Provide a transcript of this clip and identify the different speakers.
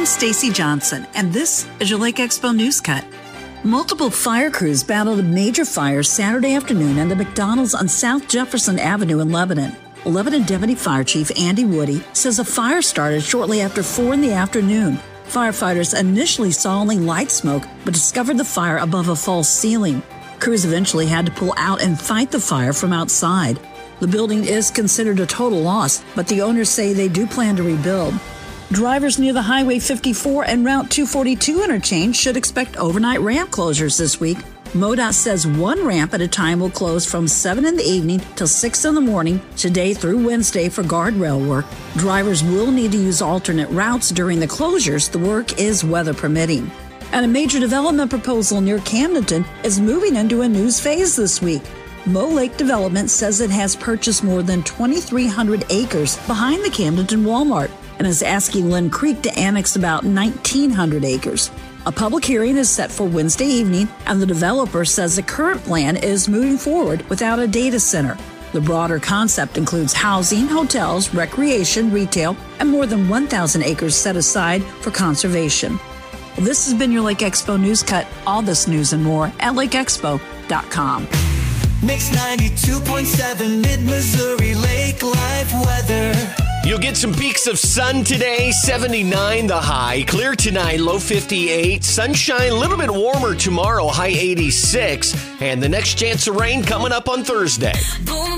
Speaker 1: Stacy Johnson, and this is your Lake Expo News Cut. Multiple fire crews battled a major fire Saturday afternoon at the McDonald's on South Jefferson Avenue in Lebanon. Lebanon Deputy Fire Chief Andy Woody says a fire started shortly after 4 in the afternoon. Firefighters initially saw only light smoke, but discovered the fire above a false ceiling. Crews eventually had to pull out and fight the fire from outside. The building is considered a total loss, but the owners say they do plan to rebuild. Drivers near the Highway 54 and Route 242 interchange should expect overnight ramp closures this week. MoDOT says one ramp at a time will close from 7 in the evening till 6 in the morning today through Wednesday for guardrail work. Drivers will need to use alternate routes during the closures. The work is weather permitting. And a major development proposal near Camdenton is moving into a news phase this week. Mo Lake Development says it has purchased more than 2,300 acres behind the Camdenton Walmart and is asking Lynn Creek to annex about 1,900 acres. A public hearing is set for Wednesday evening, and the developer says the current plan is moving forward without a data center. The broader concept includes housing, hotels, recreation, retail, and more than 1,000 acres set aside for conservation. Well, this has been your Lake Expo News Cut. All this news and more at lakeexpo.com.
Speaker 2: Mix 92.7 Mid-Missouri Lake Live weather.
Speaker 3: You'll get some peaks of sun today, 79 the high. Clear tonight, low 58. Sunshine, a little bit warmer tomorrow, high 86. And the next chance of rain coming up on Thursday.
Speaker 4: Boom.